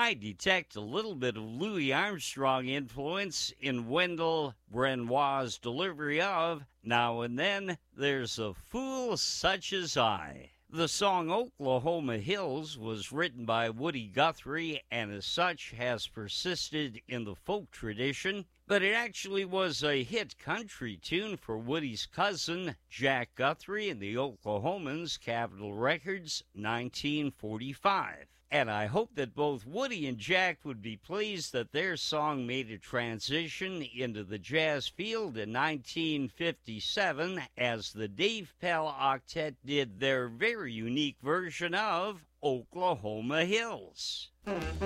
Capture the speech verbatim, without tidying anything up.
I detect a little bit of Louis Armstrong influence in Wendell Brenoir's delivery of Now and Then There's a Fool Such as I. The song Oklahoma Hills was written by Woody Guthrie and as such has persisted in the folk tradition, but it actually was a hit country tune for Woody's cousin, Jack Guthrie, and the Oklahomans, Capitol Records, nineteen forty-five. And I hope that both Woody and Jack would be pleased that their song made a transition into the jazz field in nineteen fifty-seven as the Dave Pell Octet did their very unique version of Oklahoma Hills.